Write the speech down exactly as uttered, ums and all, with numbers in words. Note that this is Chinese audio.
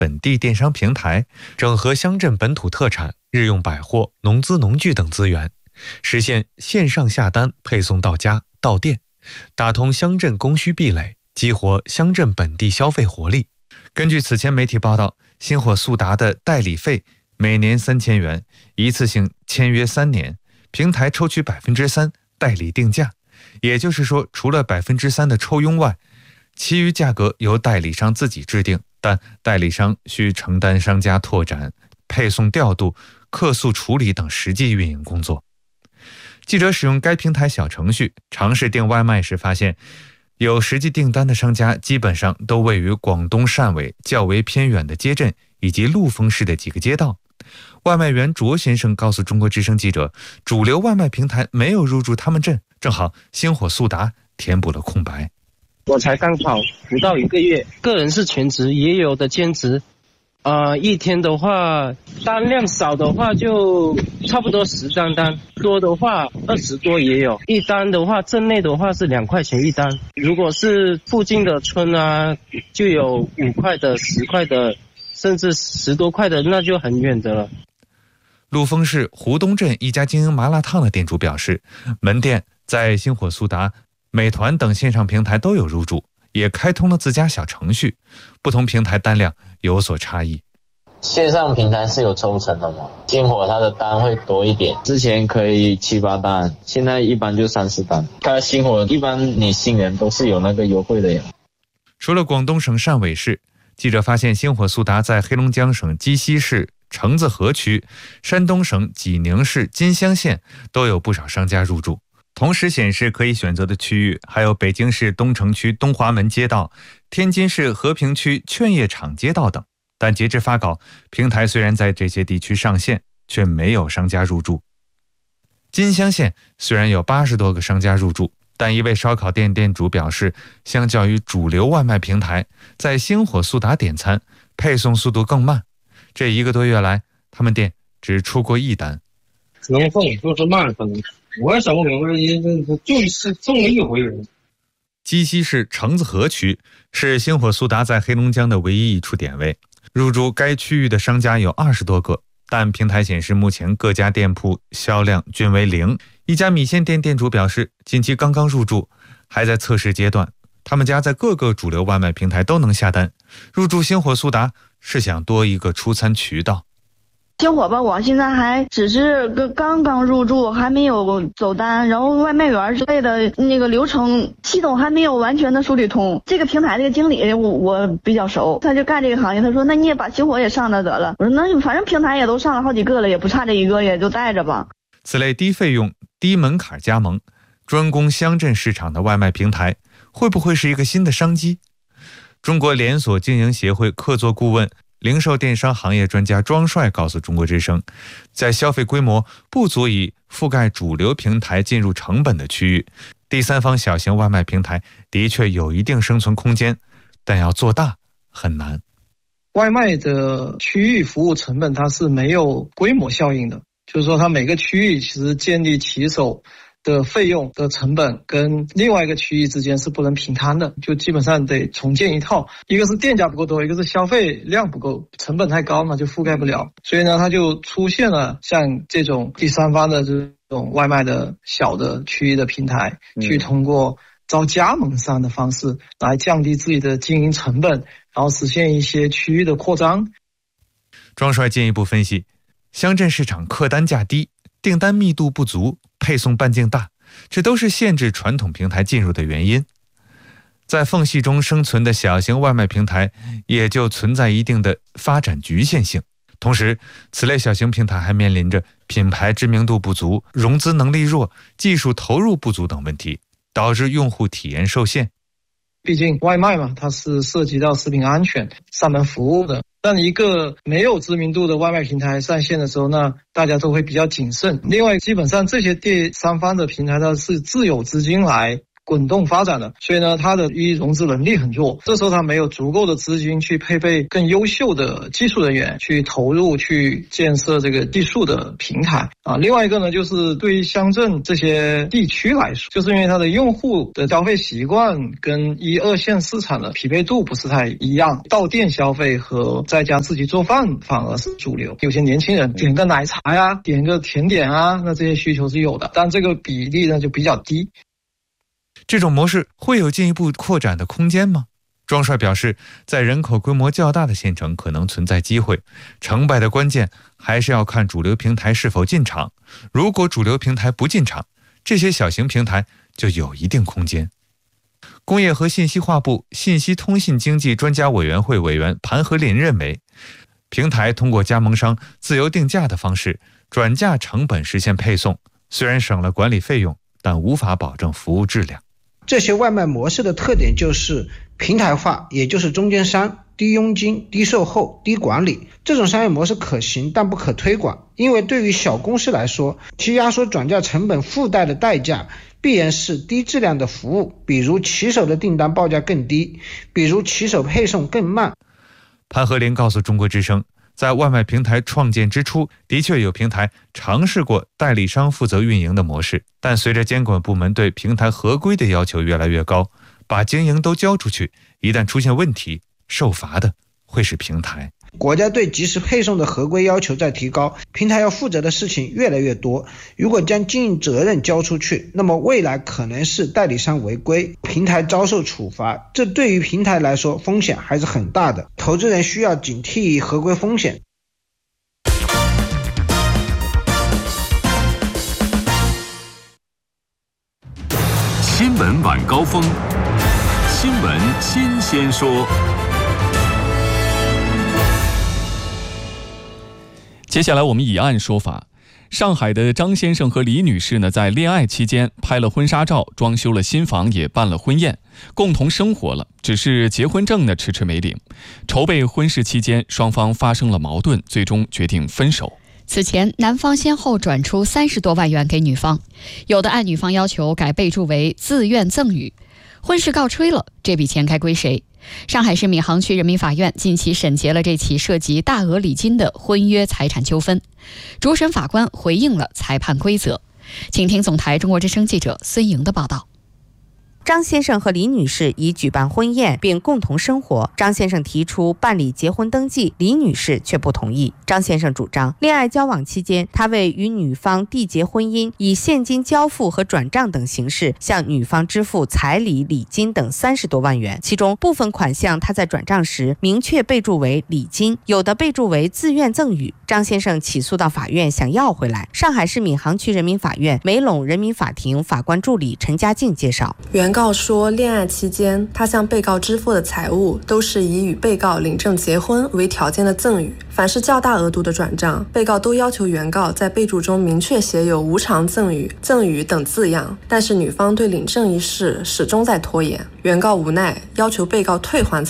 本地电商平台，整合乡镇本土特产、日用百货、农资农具等资源，实现线上下单、配送到家、到店，打通乡镇供需壁垒，激活乡镇本地消费活力。根据此前媒体报道，星火速达的代理费每年三千元，一次性签约三年，平台抽取百分之三代理定价，也就是说，除了百分之三的抽佣外，其余价格由代理商自己制定，但代理商需承担商家拓展、配送调度、客诉处理等实际运营工作。记者使用该平台小程序尝试订外卖时发现，有实际订单的商家基本上都位于广东汕尾较为偏远的街镇以及陆丰市的几个街道。外卖员卓先生告诉中国之声记者，主流外卖平台没有入驻他们镇，正好星火速达填补了空白。 我才刚好不到一个月，个人是全职，也有的兼职。呃，一天的话，单量少的话就差不多十张单，多的话二十多也有。一单的话，镇内的话是两块钱一单，如果是附近的村啊，就有五块的、十块的，甚至十多块的，那就很远的了。 陆丰市湖东镇一家经营麻辣烫的店主表示，门店在星火速达、美团等线上平台都有入驻，也开通了自家小程序，不同平台单量有所差异。 线上平台是有抽成的嘛？星火它的单会多一点，之前可以七八单，现在一般就三四单。它星火一般你新人都是有那个优惠的呀。 除了广东省汕尾市，记者发现星火速达在黑龙江省鸡西市橙子河区、山东省济宁市金乡县都有不少商家入驻。同时显示可以选择的区域还有北京市东城区东华门街道、天津市和平区劝业场街道等。但截至发稿，平台虽然在这些地区上线，却没有商家入驻。金乡县虽然有八十多个商家入驻，但一位烧烤店店主表示，相较于主流外卖平台，在星火速达点餐配送速度更慢。这一个多月来，他们店只出过一单。 能送就是慢送，我也想不明白，就是送了一回。 鸡西市橙子河区是星火速达在黑龙江的唯一一处点位，入驻该区域的商家有二十多个，但平台显示目前各家店铺销量均为零。一家米线店店主表示，近期刚刚入驻，还在测试阶段。他们家在各个主流外卖平台都能下单，入驻星火速达是想多一个出餐渠道。 星火吧，我现在还只是个刚刚入驻，还没有走单，然后外卖员之类的那个流程系统还没有完全的梳理通。这个平台这个经理我我比较熟，他就干这个行业，他说那你也把星火也上了得了。我说那反正平台也都上了好几个了，也不差这一个，也就带着吧。 此类低费用、低门槛加盟、专攻乡镇市场的外卖平台，会不会是一个新的商机？中国连锁经营协会客座顾问、零售电商行业专家庄帅告诉中国之声，在消费规模不足以覆盖主流平台进入成本的区域，第三方小型外卖平台的确有一定生存空间，但要做大很难。 外卖的区域服务成本它是没有规模效应的，就是说它每个区域其实建立骑手的费用的成本跟另外一个区域之间是不能平摊的，就基本上得重建一套，一个是店家不够多，一个是消费量不够，成本太高嘛，就覆盖不了。所以呢，它就出现了像这种第三方的这种外卖的小的区域的平台，嗯、去通过招加盟商的方式来降低自己的经营成本，然后实现一些区域的扩张。 庄帅进一步分析，乡镇市场客单价低，订单密度不足，配送半径大，这都是限制传统平台进入的原因。在缝隙中生存的小型外卖平台也就存在一定的发展局限性。同时，此类小型平台还面临着品牌知名度不足、融资能力弱、技术投入不足等问题，导致用户体验受限。 毕竟外卖嘛，它是涉及到食品安全、上门服务的。但一个没有知名度的外卖平台上线的时候呢，大家都会比较谨慎。另外，基本上这些第三方的平台它是自有资金来滚动发展的，所以呢，它的一融资能力很弱。这时候它没有足够的资金去配备更优秀的技术人员，去投入去建设这个技术的平台啊。另外一个呢，就是对于乡镇这些地区来说，就是因为它的用户的消费习惯跟一二线市场的匹配度不是太一样，到店消费和在家自己做饭反而是主流。有些年轻人点个奶茶呀，点个甜点啊，那这些需求是有的，但这个比例呢就比较低。 这种模式会有进一步扩展的空间吗？庄帅表示，在人口规模较大的县城可能存在机会，成败的关键还是要看主流平台是否进场。如果主流平台不进场，这些小型平台就有一定空间。工业和信息化部信息通信经济专家委员会委员盘和林认为，平台通过加盟商自由定价的方式转嫁成本实现配送，虽然省了管理费用，但无法保证服务质量。 这些外卖模式的特点就是平台化，也就是中间商、低佣金、低售后、低管理。这种商业模式可行，但不可推广，因为对于小公司来说，其压缩转嫁成本附带的代价必然是低质量的服务，比如骑手的订单报价更低，比如骑手配送更慢。 潘和林告诉中国之声，在外卖平台创建之初，的确有平台尝试过代理商负责运营的模式，但随着监管部门对平台合规的要求越来越高，把经营都交出去，一旦出现问题，受罚的会是平台。 国家对即时配送的合规要求在提高，平台要负责的事情越来越多。如果将经营责任交出去，那么未来可能是代理商违规，平台遭受处罚，这对于平台来说风险还是很大的。投资人需要警惕合规风险。 新闻晚高峰，新闻新鲜说。 接下来我们以案说法。上海的张先生和李女士呢，在恋爱期间拍了婚纱照，装修了新房，也办了婚宴，共同生活了。只是结婚证呢迟迟没领。筹备婚事期间，双方发生了矛盾，最终决定分手。 此前，男方先后转出三十多万元给女方，有的按女方要求改备注为自愿赠与。婚事告吹了，这笔钱该归谁？上海市闵行区人民法院近期审结了这起涉及大额礼金的婚约财产纠纷，主审法官回应了裁判规则。请听总台中国之声记者孙莹的报道。 张先生和李女士已举办婚宴并共同生活，张先生提出办理结婚登记，李女士却不同意。张先生主张，恋爱交往期间，他为与女方缔结婚姻，以现金交付和转账等形式向女方支付彩礼、礼金等三十多万元，其中部分款项他在转账时明确备注为礼金，有的备注为自愿赠与。张先生起诉到法院想要回来。上海市闵行区人民法院梅陇人民法庭法官助理陈家静介绍， 原告说，恋爱期间他向被告支付的财物都是以与被告领证结婚为条件的赠与，凡是较大额度的转账，被告都要求原告在备注中明确写有无偿赠与、赠与等字样，但是女方对领证一事始终在拖延。原告无奈，要求被告退还